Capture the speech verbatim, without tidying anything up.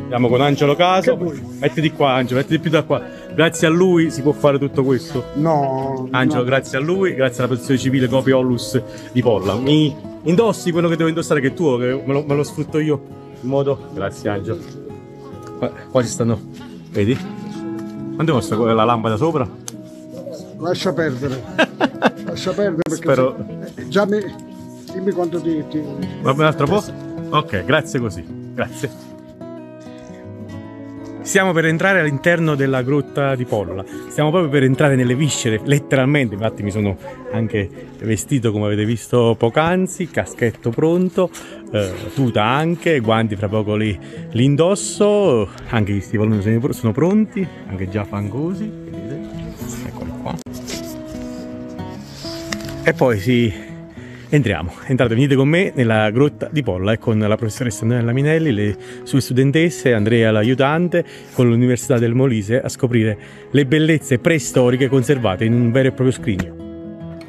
Andiamo con Angelo Caso. Mettiti qua, Angelo, mettiti più da qua. Grazie a lui si può fare tutto questo. No. Angelo, no. grazie a lui, grazie alla protezione civile Copy Ollus di Polla. Mi indossi quello che devo indossare, che è tuo, che me lo, me lo sfrutto io in modo. Grazie Angelo. Qua, qua ci stanno. Vedi? Quanto costa la lampada sopra? Lascia perdere. Lascia perdere perché Spero. se... già mi. Dimmi quanto ti. ti... Va bene un altro po'? Ok, grazie così. Grazie. Stiamo per entrare all'interno della grotta di Polla, stiamo proprio per entrare nelle viscere, letteralmente, infatti mi sono anche vestito come avete visto poc'anzi, caschetto pronto, eh, tuta anche, guanti fra poco li, li indosso, anche gli stivaloni sono, sono pronti, anche già fangosi, vedete? Eccoli qua. E poi si... Entriamo, entrate, venite con me nella grotta di Polla e con la professoressa Antonella Minelli, le sue studentesse, Andrea l'aiutante, con l'Università del Molise a scoprire le bellezze preistoriche conservate in un vero e proprio scrigno.